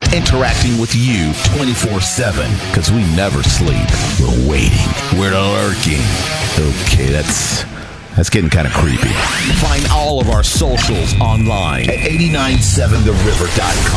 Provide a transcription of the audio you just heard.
interacting with you 24/7 because we never sleep. We're waiting. We're lurking. Okay, that's getting kind of creepy. Find all of our socials online at 897theriver.com.